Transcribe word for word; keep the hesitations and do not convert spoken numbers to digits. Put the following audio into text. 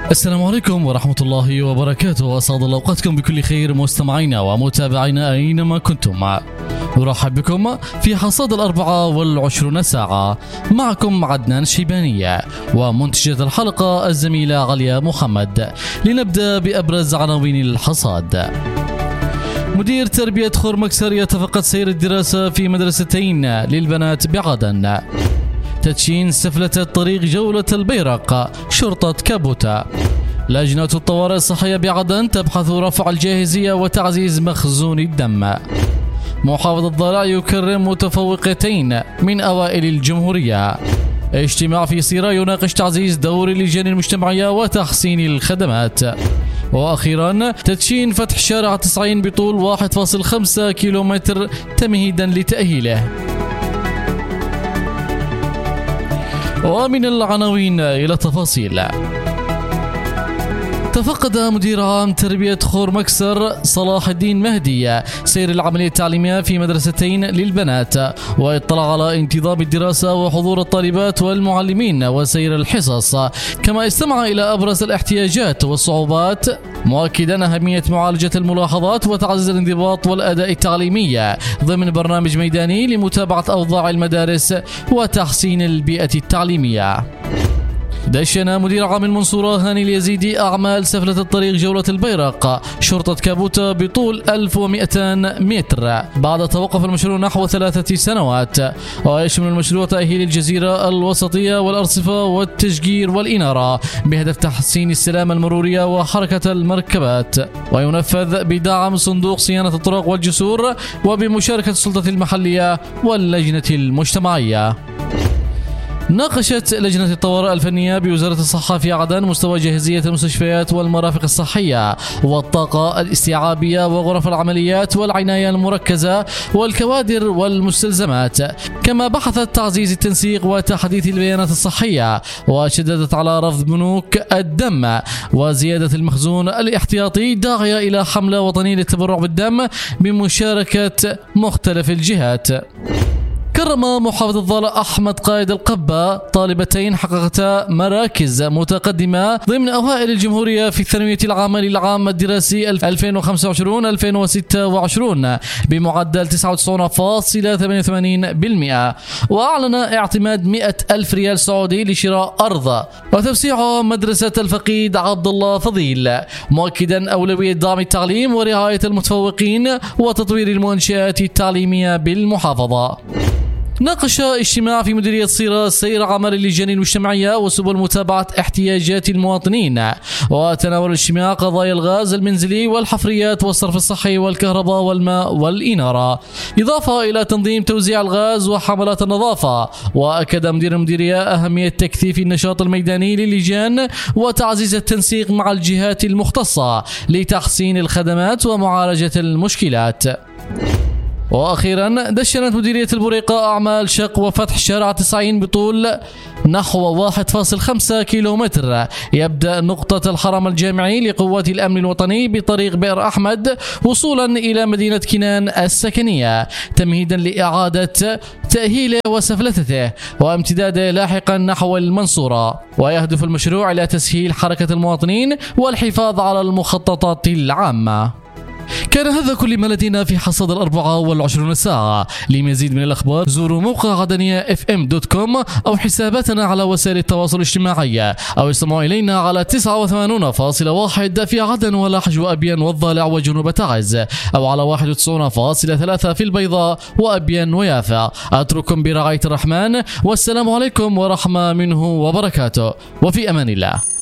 السلام عليكم ورحمة الله وبركاته. أسعد الله أوقاتكم بكل خير مستمعينا ومتابعينا أينما كنتم. أرحب بكم في حصاد الأربعة والعشرون ساعة. معكم عدنان شيبانية ومنتجة الحلقة الزميلة عليا محمد. لنبدأ بأبرز عناوين الحصاد. مدير تربية خورمكسر يتفقد سير الدراسة في مدرستين للبنات بعدن. تدشين سفلة الطريق جولة البيرق شرطة كابوتا. لجنة الطوارئ الصحية بعدن تبحث رفع الجاهزية وتعزيز مخزون الدم. محافظ الضالع يكرم متفوقتين من أوائل الجمهورية. اجتماع في صيرة يناقش تعزيز دور اللجان المجتمعية وتحسين الخدمات. وأخيرا تدشين فتح شارع تسعين بطول واحد فاصلة خمسة كيلومتر تمهيدا لتأهيله. ومن العناوين إلى التفاصيل. تفقد مدير عام تربية خورمكسر صلاح الدين مهدي سير العملية التعليمية في مدرستين للبنات، واطلع على انتظام الدراسة وحضور الطالبات والمعلمين وسير الحصص، كما استمع إلى أبرز الاحتياجات والصعوبات، مؤكدا أهمية معالجة الملاحظات وتعزيز الانضباط والأداء التعليمي ضمن برنامج ميداني لمتابعة أوضاع المدارس وتحسين البيئة التعليمية. دشن مدير عام المنصورة هاني اليزيدي أعمال سفلة الطريق جولة البيرق شرطة كابوتا بطول ألف ومئتين متر بعد توقف المشروع نحو ثلاثة سنوات. ويشمل المشروع تأهيل الجزيرة الوسطية والأرصفة والتشجير والإنارة بهدف تحسين السلامة المرورية وحركة المركبات، وينفذ بدعم صندوق صيانة الطرق والجسور وبمشاركة السلطة المحلية واللجنة المجتمعية. ناقشت لجنة الطوارئ الفنية بوزارة الصحة في عدن مستوى جاهزية المستشفيات والمرافق الصحية والطاقة الاستيعابية وغرف العمليات والعناية المركزة والكوادر والمستلزمات، كما بحثت تعزيز التنسيق وتحديث البيانات الصحية، وشددت على رفض بنوك الدم وزيادة المخزون الاحتياطي، داعية إلى حملة وطنية للتبرع بالدم بمشاركة مختلف الجهات. كرم محافظ الضالع أحمد قائد القبة طالبتين حققتا مراكز متقدمة ضمن أوائل الجمهورية في الثانوية العامة للعام الدراسي ألفين وخمسة وعشرين ألفين وستة وعشرين بمعدل تسعة وتسعين فاصلة ثمانية وثمانين بالمئة، وأعلن اعتماد مئة ألف ريال سعودي لشراء أرض وتوسيع مدرسة الفقيد عبد الله فضيل، مؤكدا أولوية دعم التعليم ورعاية المتفوقين وتطوير المنشآت التعليمية بالمحافظة. ناقش اجتماع في مديرية صيرة سير عمل اللجان المجتمعية وسبل متابعة احتياجات المواطنين، وتناول الاجتماع قضايا الغاز المنزلي والحفريات والصرف الصحي والكهرباء والماء والإنارة، إضافة إلى تنظيم توزيع الغاز وحملات النظافة. وأكد مدير المديرية أهمية تكثيف النشاط الميداني للجان وتعزيز التنسيق مع الجهات المختصة لتحسين الخدمات ومعالجة المشكلات. وأخيرا دشنت مديرية البريقة أعمال شق وفتح شارع تسعين بطول نحو واحد فاصلة خمسة كيلومتر يبدأ نقطة الحرم الجامعي لقوات الأمن الوطني بطريق بئر أحمد وصولا إلى مدينة كنان السكنية، تمهيدا لإعادة تأهيله وسفلته وامتداده لاحقا نحو المنصورة. ويهدف المشروع إلى تسهيل حركة المواطنين والحفاظ على المخططات العامة. كان هذا كل ما لدينا في حصاد الأربعة والعشرون ساعة. لمزيد من الأخبار زوروا موقع عدنية اف ام دوت كوم أو حساباتنا على وسائل التواصل الاجتماعي، أو استمعوا إلينا على تسعة وثمانين فاصلة واحد في عدن ولحج وأبين والضالع وجنوب تعز، أو على واحد وتسعين فاصلة ثلاثة في البيضاء وأبين ويافع. أترككم برعاية الرحمن، والسلام عليكم ورحمة منه وبركاته، وفي أمان الله.